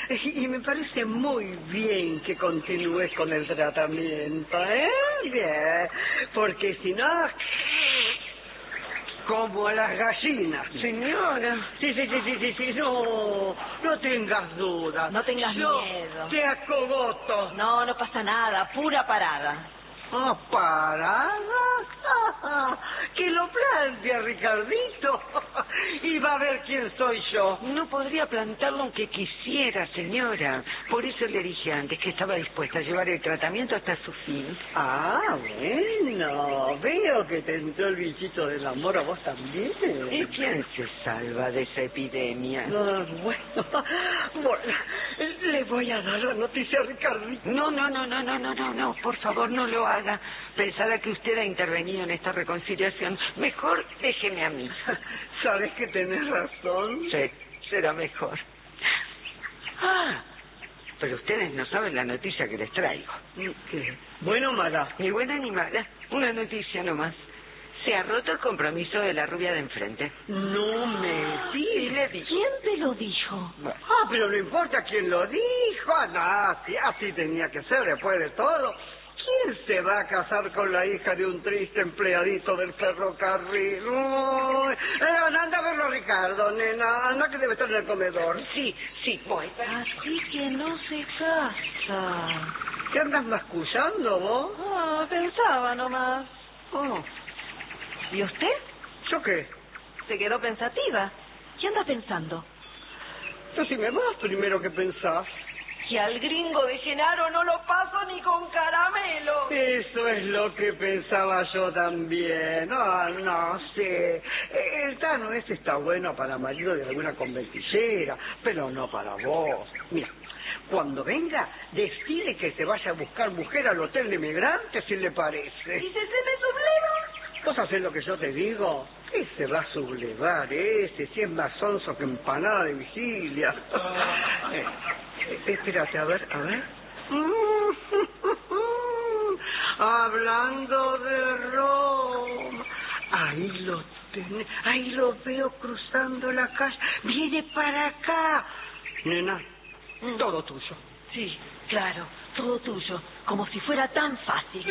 Y me parece muy bien que continúes con el tratamiento, ¿eh? Bien, porque si no... como las gallinas. Señora. Sí, no tengas dudas. No tengas Yo miedo. te acogoto. No, no pasa nada, pura parada. Ah, parada. Que lo plantea Ricardito. Y va a ver quién soy yo. No podría plantarlo aunque quisiera, señora. Por eso le dije antes que estaba dispuesta a llevar el tratamiento hasta su fin. Ah, bueno. Veo que te entró el bichito del amor a vos también. ¿Y quién se salva de esa epidemia? Ah, bueno, le voy a dar la noticia a Ricardito. No, por favor, no lo haga. Pensará que usted ha intervenido en esta reconciliación. Mejor déjeme a mí. ¿Sabes que tenés razón? Sí, será mejor. Ah, pero ustedes no saben la noticia que les traigo. ¿Qué? ¿Buena o mala? Ni buena ni mala, una noticia nomás. Se ha roto el compromiso de la rubia de enfrente. No me Sí, le dije. ¿Quién te lo dijo? Bueno. pero no importa quién lo dijo. Así tenía que ser después de todo. ¿Quién se va a casar con la hija de un triste empleadito del ferrocarril? Anda a verlo, Ricardo, nena. Anda que debe estar en el comedor. Sí, voy. Así que no se casa. ¿Qué andas mascullando vos? Ah, pensaba nomás. Oh, ¿Y usted? ¿yo qué? Se quedó pensativa. ¿Qué anda pensando? Decime más primero que pensás. Que al gringo de Genaro no lo paso ni con caramelo. Eso es lo que pensaba yo también. No sé. El Tano ese está bueno para marido de alguna conventillera, pero no para vos. Mira, cuando venga, decide que se vaya a buscar mujer al hotel de migrantes, si le parece. ¿Y si se me subleva? ¿Vos hacés lo que yo te digo? ¿Qué se va a sublevar ese? Si es más sonso que empanada de vigilia. Espérate, a ver. Hablando de Roma. Ahí lo tenés. Ahí lo veo cruzando la calle. Viene para acá. Nena, todo tuyo. Sí, claro, todo tuyo. Como si fuera tan fácil.